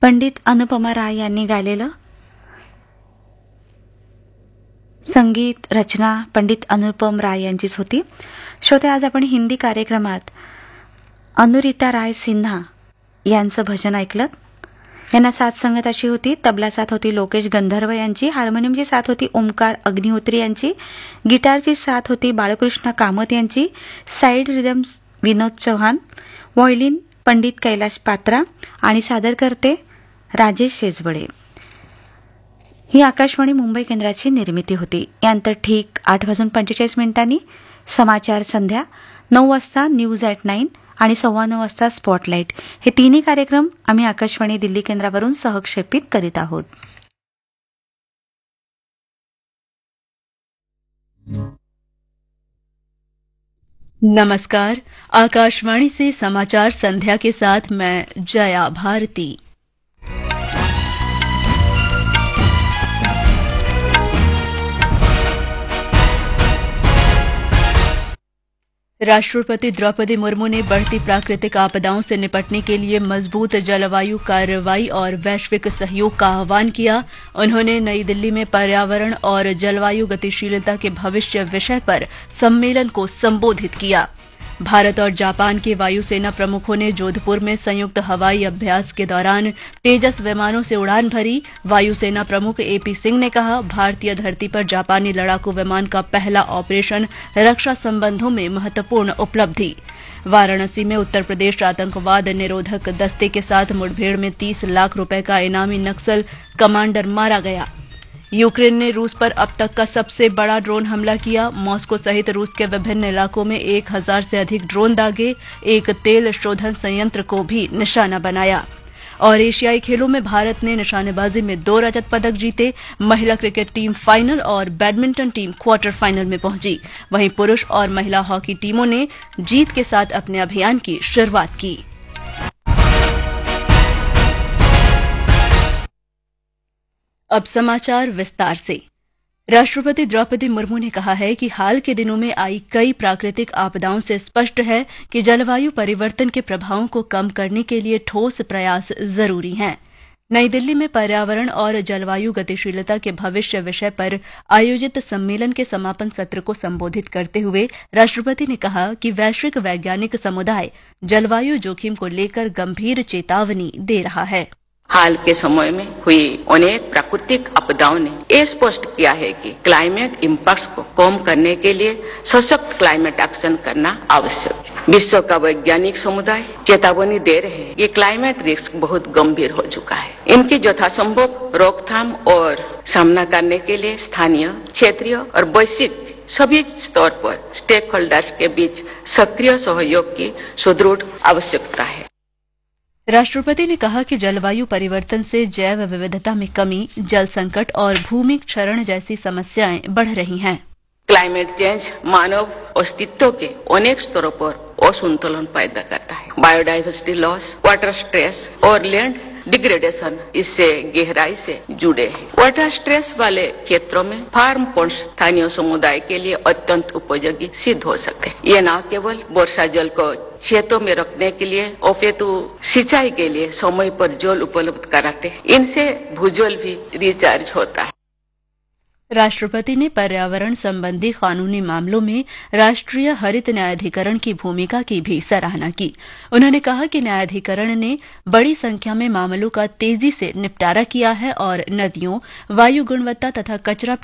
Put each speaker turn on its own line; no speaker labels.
पंडित अनुपमा राय यांनी गायलेलं. संगीत रचना पंडित अनुपम राय यांचीच होती. श्रोते, आज आपण हिंदी कार्यक्रमात अनुरिता राय सिन्हा यांचं भजन ऐकलं. यांना साथ संगत अशी होती. तबला साथ होती लोकेश गंधर्व यांची, हार्मोनियमची साथ होती ओमकार अग्निहोत्री यांची, गिटारची साथ होती बाळकृष्ण कामत यांची, side rhythms Vinod Chavan, violin पंडित कैलाश पात्रा आणि सादर करते राजेश शेजवडे. ही आकाशवाणी मुंबई केंद्राची निर्मिती होती. यानंतर ठीक 8:45 समाचार संध्या, 9 वाजता न्यूज ॲट 9 आणि 9:15 वाजता स्पॉटलाईट, हे तिन्ही कार्यक्रम आम्ही आकाशवाणी दिल्ली केंद्रावरून सहक्षेपित करीत आहोत.
नमस्कार. आकाशवाणी से समाचार संध्या के साथ मैं जया भारती. राष्ट्रपति द्रौपदी मुर्मू ने बढ़ती प्राकृतिक आपदाओं से निपटने के लिए मजबूत जलवायु कार्रवाई और वैश्विक सहयोग का आह्वान किया. उन्होंने नई दिल्ली में पर्यावरण और जलवायु गतिशीलता के भविष्य विषय पर सम्मेलन को संबोधित किया. भारत और जापान के वायुसेना प्रमुखों ने जोधपुर में संयुक्त हवाई अभ्यास के दौरान तेजस विमानों से उड़ान भरी. वायुसेना प्रमुख AP सिंह ने कहा, भारतीय धरती पर जापानी लड़ाकू विमान का पहला ऑपरेशन रक्षा संबंधों में महत्वपूर्ण उपलब्धि. वाराणसी में उत्तर प्रदेश आतंकवाद निरोधक दस्ते के साथ मुठभेड़ में 30 लाख रुपए का इनामी नक्सल कमांडर मारा गया. यूक्रेन ने रूस पर अब तक का सबसे बड़ा ड्रोन हमला किया. मॉस्को सहित रूस के विभिन्न इलाकों में 1000 से अधिक ड्रोन दागे. एक तेल शोधन संयंत्र को भी निशाना बनाया. और एशियाई खेलों में भारत ने निशानेबाजी में 2 रजत पदक जीते. महिला क्रिकेट टीम फाइनल और बैडमिंटन टीम क्वार्टर फाइनल में पहुंची. वहीं पुरुष और महिला हॉकी टीमों ने जीत के साथ अपने अभियान की शुरुआत की. अब समाचार विस्तार से. राष्ट्रपति द्रौपदी मुर्मू ने कहा है कि हाल के दिनों में आई कई प्राकृतिक आपदाओं से स्पष्ट है कि जलवायु परिवर्तन के प्रभावों को कम करने के लिए ठोस प्रयास जरूरी हैं. नई दिल्ली में पर्यावरण और जलवायु गतिशीलता के भविष्य विषय पर आयोजित सम्मेलन के समापन सत्र को संबोधित करते हुए राष्ट्रपति ने कहा कि वैश्विक वैज्ञानिक समुदाय जलवायु जोखिम को लेकर गंभीर चेतावनी दे रहा है.
हाल के समय में हुई अनेक प्राकृतिक आपदाओं ने ये स्पष्ट किया है कि क्लाइमेट इम्पैक्ट्स को कम करने के लिए सशक्त क्लाइमेट एक्शन करना आवश्यक है. विश्व का वैज्ञानिक समुदाय चेतावनी दे रहे हैं कि क्लाइमेट रिस्क बहुत गंभीर हो चुका है. इनकी यथासंभव रोकथाम और सामना करने के लिए स्थानीय, क्षेत्रीय और वैश्विक सभी स्तर पर स्टेक होल्डर्स के बीच सक्रिय सहयोग की सुदृढ़ आवश्यकता है.
राष्ट्रपति ने कहा कि जलवायु परिवर्तन से जैव विविधता में कमी, जल संकट और भूमि क्षरण जैसी समस्याएं बढ़ रही हैं.
क्लाइमेट चेंज मानव अस्तित्व के अनेक स्तरों पर असंतुलन पैदा करता है. बायोडाइवर्सिटी लॉस, वाटर स्ट्रेस और लैंड डिग्रेडेशन इससे गहराई से जुड़े हैं. वाटर स्ट्रेस वाले क्षेत्रों में फार्म पॉन्ड्स स्थानीय समुदाय के लिए अत्यंत उपयोगी सिद्ध हो सकते हैं. ये न केवल वर्षा जल को खेतों में रखने के लिए अपितु सिंचाई के लिए समय पर जल उपलब्ध कराते हैं. इनसे भूजल भी रिचार्ज होता है.
राष्ट्रपति ने पर्यावरण संबंधी कानूनी मामलों में राष्ट्रीय हरित न्यायाधिकरण की भूमिका की भी सराहना की. उन्होंने कहा कि न्यायाधिकरण ने बड़ी संख्या में मामलों का तेजी से निपटारा किया है और नदियों, वायु गुणवत्ता तथा कचरा